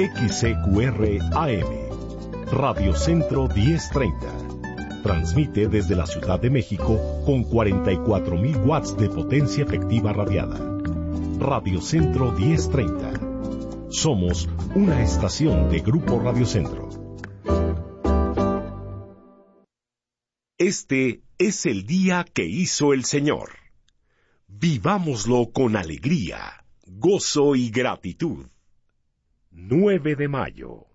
XCQR AM, Radio Centro 1030. Transmite desde la Ciudad de México con 44.000 watts de potencia efectiva radiada. Radio Centro 1030. Somos una estación de Grupo Radio Centro. Este es el día que hizo el Señor. Vivámoslo con alegría, gozo y gratitud. 9 de mayo.